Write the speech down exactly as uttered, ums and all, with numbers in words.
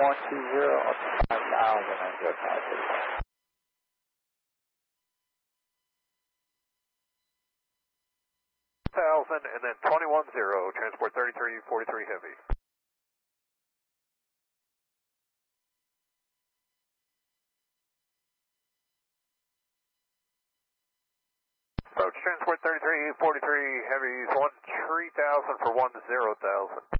one two zero up to five thousand and zero thousand. Thousand and then twenty-one zero, transport thirty-three forty-three heavy. Approach transport thirty-three forty-three heavies, one three thousand for one zero thousand.